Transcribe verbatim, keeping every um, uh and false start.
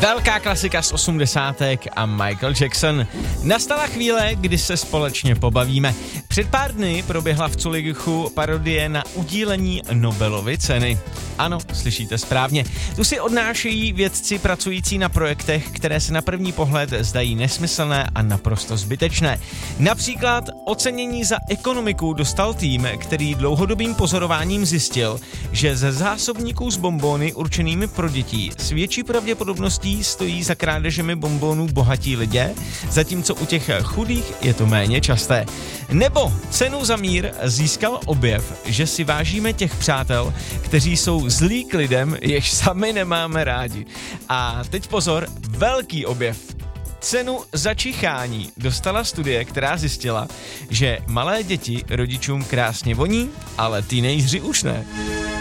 Velká klasika z osmdesátek a Michael Jackson. Nastala chvíle, kdy se společně pobavíme. Před pár dny proběhla v Curychu parodie na udílení Nobelovy ceny. Ano, slyšíte správně. Tu si odnášejí vědci pracující na projektech, které se na první pohled zdají nesmyslné a naprosto zbytečné. Například ocenění za ekonomiku dostal tým, který dlouhodobým pozorováním zjistil, že ze zásobníků s bonbóny určenými pro děti s větší pravděpodobností stojí za krádežemi bonbónů bohatí lidé, zatímco u těch chudých je to méně časté. Nebo cenu za mír získal objev, že si vážíme těch přátel, kteří jsou zlí k lidem, jež sami nemáme rádi. A teď pozor, velký objev. Cenu za čichání dostala studie, která zjistila, že malé děti rodičům krásně voní, ale teenageři už ne.